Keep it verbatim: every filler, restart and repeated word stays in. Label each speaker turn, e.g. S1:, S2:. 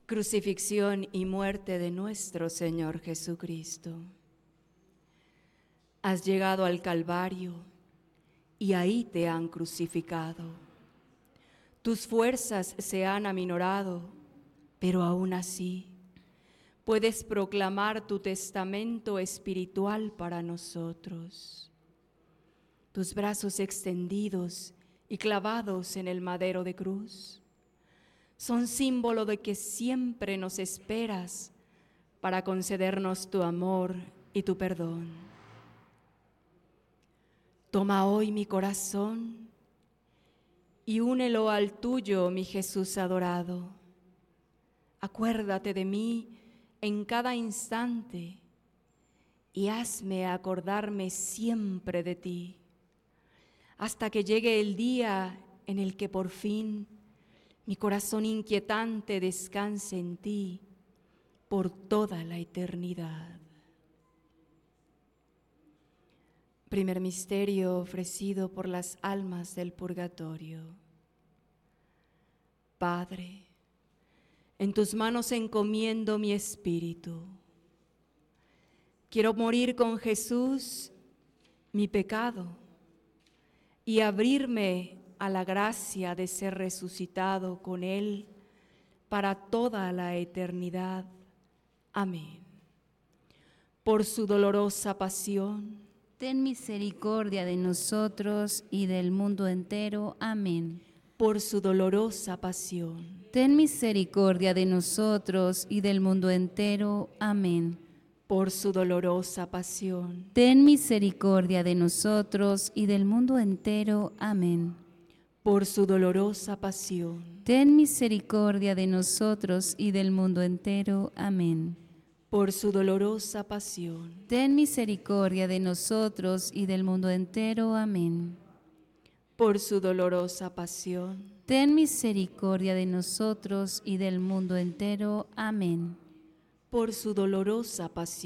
S1: Crucifixión y muerte de nuestro Señor Jesucristo. Has llegado al Calvario y ahí te han crucificado. Tus fuerzas se han aminorado, pero aún así puedes proclamar tu testamento espiritual para nosotros. Tus brazos extendidos y clavados en el madero de cruz son símbolo de que siempre nos esperas para concedernos tu amor y tu perdón. Toma hoy mi corazón y únelo al tuyo, mi Jesús adorado. Acuérdate de mí en cada instante y hazme acordarme siempre de ti, hasta que llegue el día en el que por fin mi corazón inquietante descanse en ti por toda la eternidad. Primer misterio ofrecido por las almas del purgatorio. Padre, en tus manos encomiendo mi espíritu. Quiero morir con Jesús, mi pecado, y abrirme a la gracia de ser resucitado con Él para toda la eternidad. Amén. Por su dolorosa pasión,
S2: ten misericordia de nosotros y del mundo entero. Amén.
S1: Por su dolorosa pasión,
S2: ten misericordia de nosotros y del mundo entero. Amén.
S1: Por su dolorosa pasión,
S2: ten misericordia de nosotros y del mundo entero. Amén.
S1: Por su dolorosa pasión,
S2: ten misericordia de nosotros y del mundo entero. Amén.
S1: Por su dolorosa pasión,
S2: ten misericordia de nosotros y del mundo entero. Amén.
S1: Por su dolorosa pasión,
S2: ten misericordia de nosotros y del mundo entero. Amén.
S1: Por su dolorosa pasión.